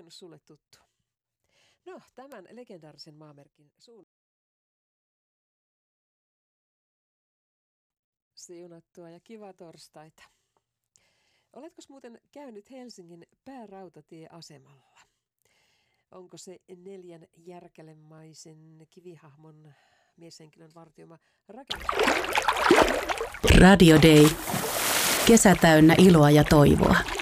on sulle tuttu? No, tämän legendaarisen maamerkin siunattua ja kiva torstaita. Oletko muuten käynyt Helsingin päärautatieasemalla? Onko se 4 järkälemaisen kivihahmon mieshenkilön vartioima rakennus? Radio Day. Kesä täynnä iloa ja toivoa.